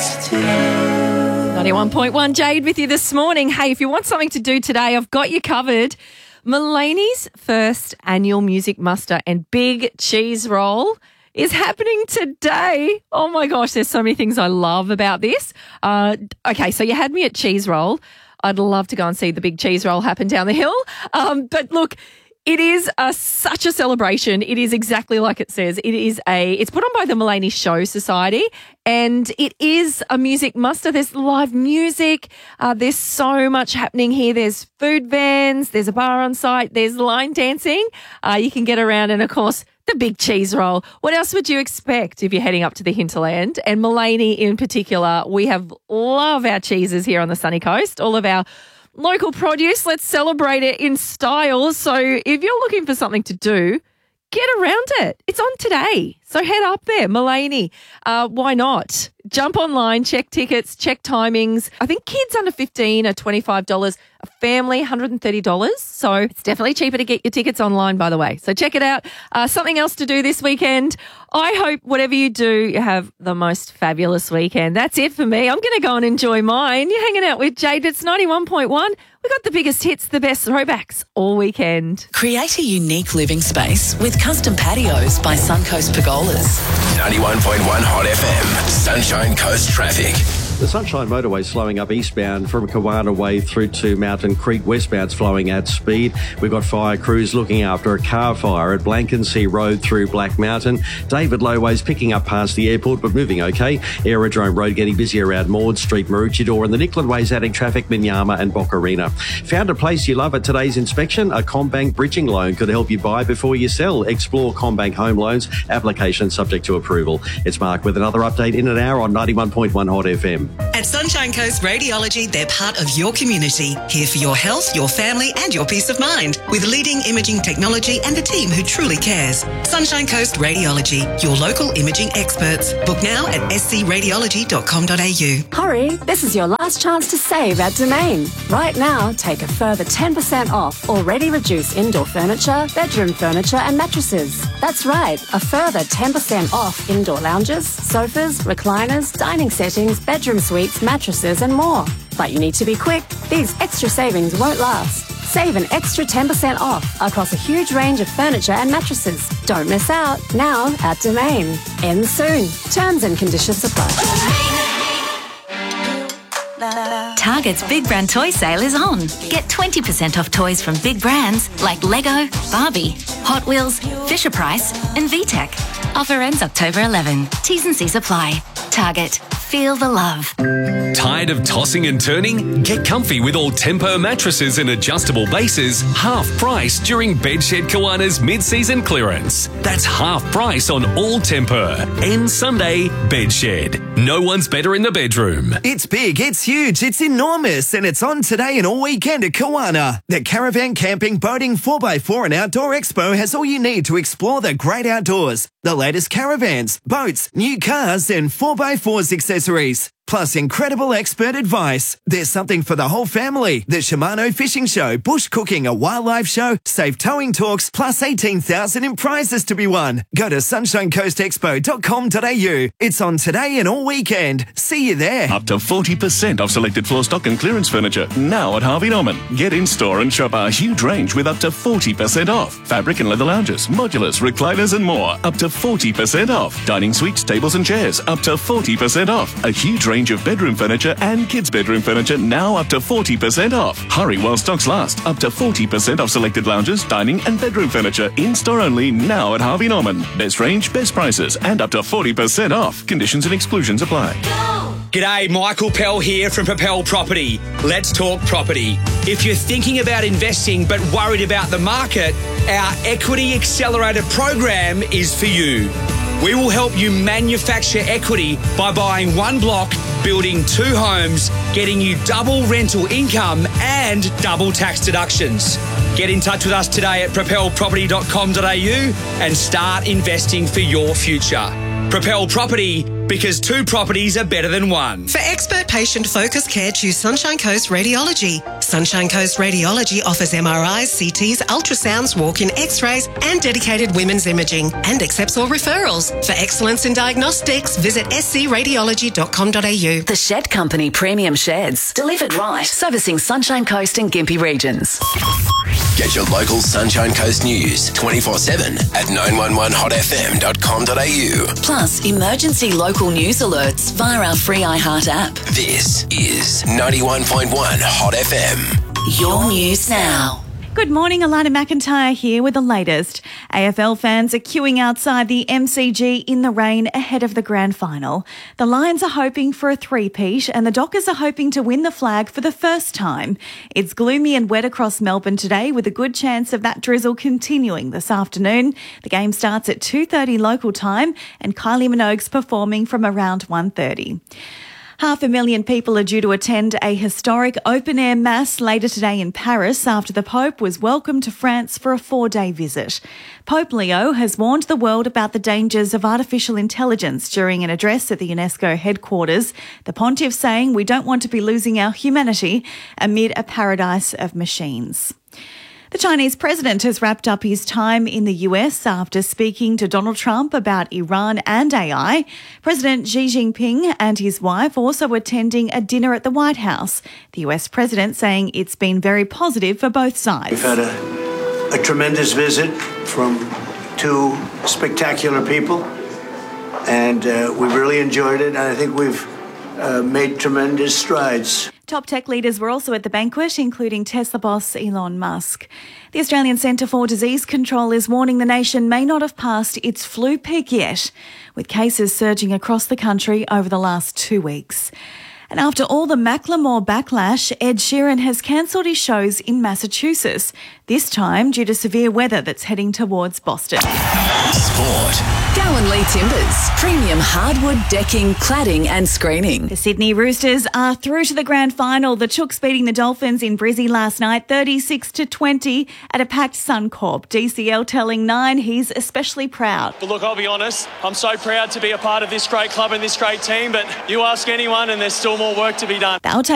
91.1 Jade with you this morning. Hey, if you want something to do today, I've got you covered. Mulaney's first annual music muster and big cheese roll is happening today. Oh my gosh, there's so many things I love about this. Okay, so you had me at cheese roll. I'd love to go and see the big cheese roll happen down the hill. But look, it is such a celebration. It is exactly like it says. It's put on by the Mulaney Show Society, and it is a music muster. There's live music. There's so much happening here. There's food vans. There's a bar on site. There's line dancing. You can get around, and of course, the big cheese roll. What else would you expect if you're heading up to the hinterland? And Mulaney in particular, we love our cheeses here on the sunny coast. All of our local produce, let's celebrate it in style. So if you're looking for something to do, get around it. It's on today. So head up there, Mulaney. Why not? Jump online, check tickets, check timings. I think kids under 15 are $25, a family $130. So it's definitely cheaper to get your tickets online, by the way. So check it out. Something else to do this weekend. I hope whatever you do, you have the most fabulous weekend. That's it for me. I'm going to go and enjoy mine. You're hanging out with Jade. It's 91.1. We've got the biggest hits, the best throwbacks all weekend. Create a unique living space with custom patios by Suncoast Pergolas. 91.1 Hot FM, Sunshine Coast traffic. The Sunshine Motorway slowing up eastbound from Kawana Way through to Mountain Creek. Westbound's flowing at speed. We've got fire crews looking after a car fire at Blankency Road through Black Mountain. David Loway's picking up past the airport but moving okay. Aerodrome Road getting busy around Maud Street, Maroochydore, and the Nicklin Way's adding traffic Minyama and Bocarina. Found a place you love at today's inspection? A CommBank bridging loan could help you buy before you sell. Explore CommBank home loans. Application subject to approval. It's Mark with another update in an hour on 91.1 Hot FM. At Sunshine Coast Radiology, they're part of your community, here for your health, your family and your peace of mind, with leading imaging technology and a team who truly cares. Sunshine Coast Radiology, your local imaging experts. Book now at scradiology.com.au. Hurry, this is your last chance to save at Domain. Right now, take a further 10% off already reduced indoor furniture, bedroom furniture and mattresses. That's right, a further 10% off indoor lounges, sofas, recliners, dining settings, bedroom suites, mattresses and more. But you need to be quick. These extra savings won't last. Save an extra 10% off across a huge range of furniture and mattresses. Don't miss out. Now at Domain. Ends soon. Terms and conditions apply. Target's Big Brand Toy Sale is on. Get 20% off toys from big brands like Lego, Barbie, Hot Wheels, Fisher-Price and VTech. Offer ends October 11. T's and C's apply. Target. Feel the love. Tired of tossing and turning? Get comfy with all Tempo mattresses and adjustable bases, half price during Bedshed Kawana's mid-season clearance. That's half price on all Tempo. End Sunday, Bedshed. No one's better in the bedroom. It's big, it's huge, it's enormous, and it's on today and all weekend at Kawana. The Caravan Camping, Boating 4x4 and Outdoor Expo has all you need to explore the great outdoors. The latest caravans, boats, new cars and 4x4s accessories. Plus incredible expert advice. There's something for the whole family. The Shimano Fishing Show, bush cooking, a wildlife show, safe towing talks, plus 18,000 in prizes to be won. Go to sunshinecoastexpo.com.au. It's on today and all weekend. See you there. Up to 40% off selected floor stock and clearance furniture. Now at Harvey Norman. Get in store and shop our huge range with up to 40% off. Fabric and leather lounges, modulars, recliners and more. Up to 40% off. Dining suites, tables and chairs. Up to 40% off. A huge range of bedroom furniture and kids' bedroom furniture now up to 40% off. Hurry while stocks last. Up to 40% off selected lounges, dining and bedroom furniture in-store only now at Harvey Norman. Best range, best prices and up to 40% off. Conditions and exclusions apply. G'day, Michael Pell here from Propel Property. Let's talk property. If you're thinking about investing but worried about the market, our Equity Accelerator program is for you. We will help you manufacture equity by buying one block, building 2 homes, getting you double rental income and double tax deductions. Get in touch with us today at propelproperty.com.au and start investing for your future. Propel Property, because 2 properties are better than 1. For expert patient-focused care, choose Sunshine Coast Radiology. Sunshine Coast Radiology offers MRIs, CTs, ultrasounds, walk-in x-rays and dedicated women's imaging and accepts all referrals. For excellence in diagnostics, visit scradiology.com.au. The Shed Company Premium Sheds. Delivered right. Servicing Sunshine Coast and Gympie regions. Get your local Sunshine Coast news 24/7 at 911hotfm.com.au. Plus, emergency local news alerts via our free iHeart app. This is 91.1 Hot FM. Your news now. Good morning, Alana McIntyre here with the latest. AFL fans are queuing outside the MCG in the rain ahead of the grand final. The Lions are hoping for a three-peat and the Dockers are hoping to win the flag for the first time. It's gloomy and wet across Melbourne today with a good chance of that drizzle continuing this afternoon. The game starts at 2:30 local time and Kylie Minogue's performing from around 1:30. 500,000 people are due to attend a historic open-air mass later today in Paris after the Pope was welcomed to France for a 4-day visit. Pope Leo has warned the world about the dangers of artificial intelligence during an address at the UNESCO headquarters, the pontiff saying we don't want to be losing our humanity amid a paradise of machines. The Chinese president has wrapped up his time in the US after speaking to Donald Trump about Iran and AI. President Xi Jinping and his wife also attending a dinner at the White House. The US president saying it's been very positive for both sides. We've had a tremendous visit from 2 spectacular people, and we've really enjoyed it, and I think we've made tremendous strides. Top tech leaders were also at the banquet, including Tesla boss Elon Musk. The Australian Centre for Disease Control is warning the nation may not have passed its flu peak yet, with cases surging across the country over the last 2 weeks. And after all the Macklemore backlash, Ed Sheeran has cancelled his shows in Massachusetts, this time due to severe weather that's heading towards Boston. Sport. Gowan Lee Timbers. Premium hardwood decking, cladding and screening. The Sydney Roosters are through to the grand final. The Chooks beating the Dolphins in Brizzy last night 36-20 at a packed Suncorp. DCL telling Nine he's especially proud. But look, I'll be honest, I'm so proud to be a part of this great club and this great team, but you ask anyone and there's still more work to be done. They'll take